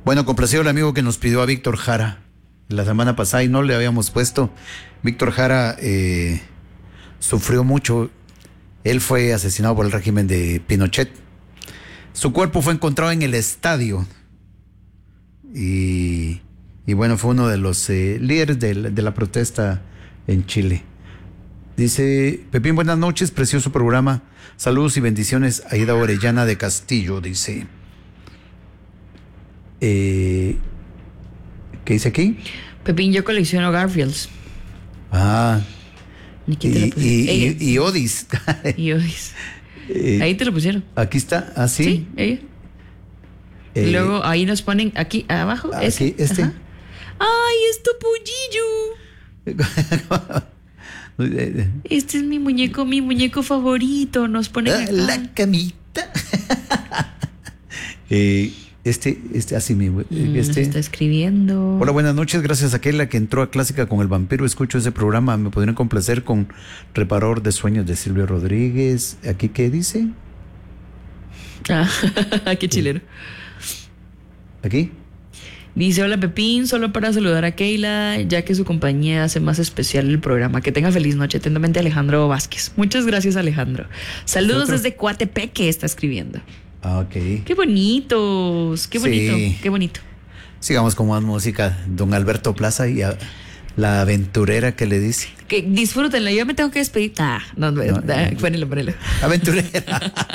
Bueno, complacido el amigo que nos pidió a Víctor Jara la semana pasada y no le habíamos puesto. Víctor Jara sufrió mucho. Él fue asesinado por el régimen de Pinochet. Su cuerpo fue encontrado en el estadio. Y bueno, fue uno de los líderes de la protesta en Chile. Dice, Pepín, buenas noches, precioso programa. Saludos y bendiciones, Aida Orellana de Castillo, dice. ¿Qué dice aquí? Pepín, yo colecciono Garfields. Ah. Y Odis. Y Odis. Ahí te lo pusieron. Aquí está, ¿ah, sí? Sí, ella. Luego ahí nos ponen, aquí abajo. Aquí, este. Ajá. ¡Ay, es tu pollillo! Este es mi muñeco favorito. Nos ponen acá. La camita. Así mismo. Está escribiendo. Hola, buenas noches. Gracias a aquella que entró a Clásica con el Vampiro. Escucho ese programa. ¿Me podrían complacer con Reparador de Sueños de Silvio Rodríguez? ¿Aquí qué dice? Qué chileno. ¿Aquí? Dice, hola Pepín, solo para saludar a Keila, ya que su compañía hace más especial el programa. Que tenga feliz noche. Atentamente, Alejandro Vázquez. Muchas gracias, Alejandro. Saludos desde Coatepeque, está escribiendo. Ok. Qué bonitos, qué bonito, sí. Qué bonito. Sigamos con más música. Don Alberto Plaza y la aventurera que le dice. Que disfrútenla, yo me tengo que despedir. No, ponelo. Aventurera.